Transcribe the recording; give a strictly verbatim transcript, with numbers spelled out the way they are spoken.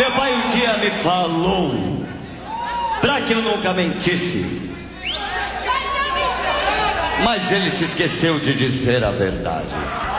Meu pai um dia me falou pra que eu nunca mentisse, mas ele se esqueceu de dizer a verdade.